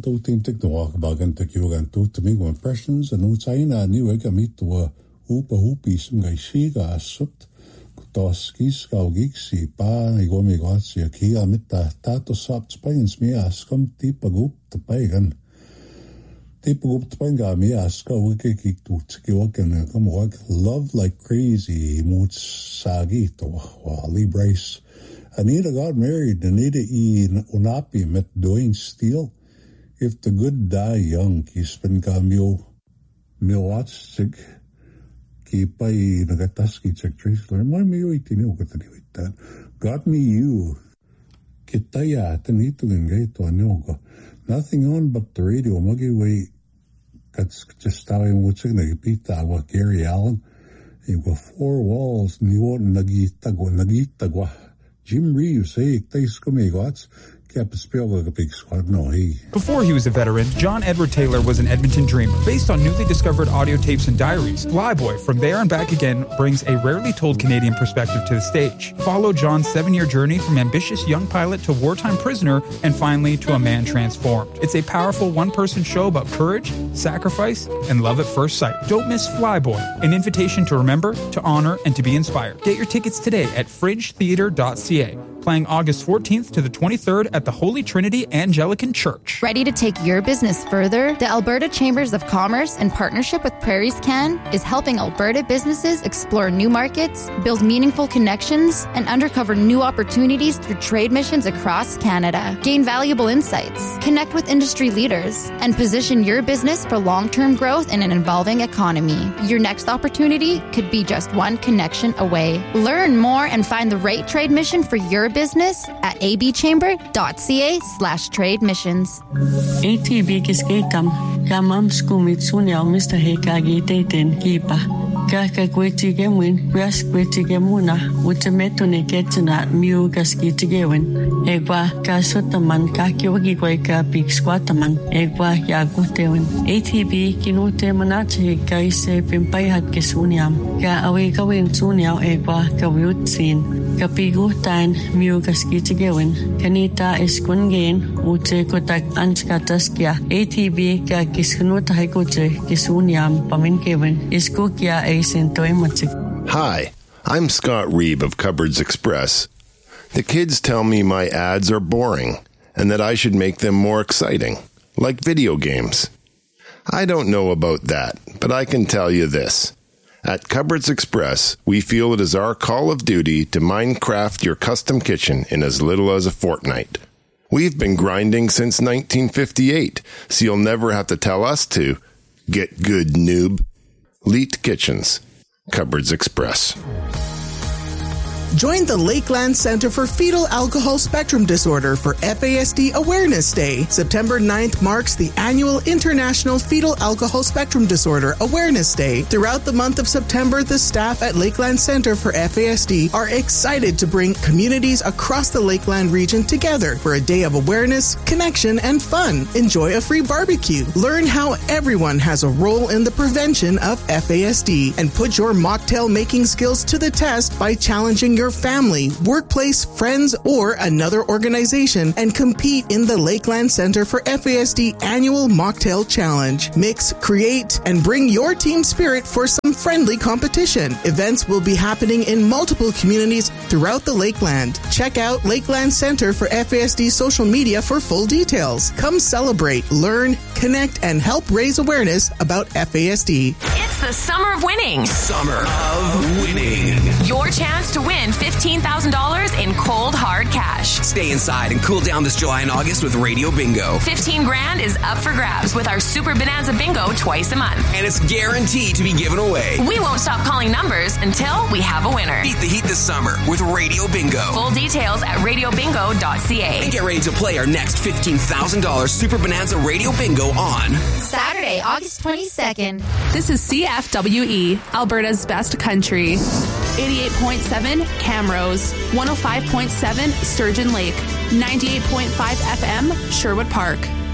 do team tik no bagan tak you gan to me impressions and no China new I meet to upa hupi some guy siga sukt toskis ka giksi pa go me go si ki amita tato sap spines me askom tipa gup te pagan tipa gup te panga me aska wike ki tu ki waken come work love like crazy much sagi to wali brace Anita got married. Anita unapi met doing steel. If the good die young, kispen ka mil watsig ki pa nagataski check trace. Mo mio itini ukatani witan. Got me you. Kitaya tanito ngay to anyogo. Nothing on but the radio. Magi way that's just how I'm watching nagipita wa Gary Allen. Iwa four walls niyo nagitagwa. Jim Reeves, thanks Gats. Before he was a veteran, John Edward Taylor was an Edmonton dreamer. Based on newly discovered audio tapes and diaries, Flyboy, From There and Back Again brings a rarely told Canadian perspective to the stage. Follow John's 7-year journey from ambitious young pilot to wartime prisoner and finally to a man transformed. It's a powerful one-person show about courage, sacrifice, and love at first sight. Don't miss Flyboy, an invitation to remember, to honor, and to be inspired. Get your tickets today at fringetheater.ca. Playing August 14th to the 23rd at the Holy Trinity Anglican Church. Ready to take your business further? The Alberta Chambers of Commerce, in partnership with Prairies Can, is helping Alberta businesses explore new markets, build meaningful connections, and uncover new opportunities through trade missions across Canada. Gain valuable insights, connect with industry leaders, and position your business for long-term growth in an evolving economy. Your next opportunity could be just one connection away. Learn more and find the right trade mission for your business at abchamber.ca/trade missions. ATB kiskekam kamam skumit sunyal Mr. Hekagi daten kipa. Kaka kwetigemwin kwas kwetigemuna utametone ketuna miu kaskitigewen. Egwa kasotaman kakiwagi kweka big squataman. Egwa yagutewen. ATB kinute manache kaise pimpayhat kesunyam. Ka awekawin sunyal egwa kawiutsin. Kapigutan miu kaskitigewen. Kanita iskungen ute kotak anskataskia. ATB ka kiskunuta haikote kisunyam paminkewen. Iskokia Hi, I'm Scott Reeb of Cupboards Express. The kids tell me my ads are boring and that I should make them more exciting, like video games. I don't know about that, but I can tell you this. At Cupboards Express, we feel it is our call of duty to Minecraft your custom kitchen in as little as a fortnight. We've been grinding since 1958, so you'll never have to tell us to. Get good, noob. Leet Kitchens, Cupboards Express. Join the Lakeland Center for Fetal Alcohol Spectrum Disorder for FASD Awareness Day. September 9th marks the annual International Fetal Alcohol Spectrum Disorder Awareness Day. Throughout the month of September, the staff at Lakeland Center for FASD are excited to bring communities across the Lakeland region together for a day of awareness, connection, and fun. Enjoy a free barbecue. Learn how everyone has a role in the prevention of FASD and put your mocktail making skills to the test by challenging your family, workplace, friends, or another organization and compete in the Lakeland Center for FASD Annual Mocktail Challenge. Mix, create, and bring your team spirit for some friendly competition. Events will be happening in multiple communities throughout the Lakeland. Check out Lakeland Center for FASD social media for full details. Come celebrate, learn, connect, and help raise awareness about FASD. It's the Summer of Winning. Summer of Winning. Your chance to win $15,000 in cold, hard cash. Stay inside and cool down this July and August with Radio Bingo. 15 grand is up for grabs with our Super Bonanza Bingo twice a month. And it's guaranteed to be given away. We won't stop calling numbers until we have a winner. Beat the heat this summer with Radio Bingo. Full details at radiobingo.ca. And get ready to play our next $15,000 Super Bonanza Radio Bingo on Saturday, August 22nd. This is CFWE, Alberta's best country. 88.7 Camrose, 105.7 Sturgeon Lake, 98.5 FM Sherwood Park.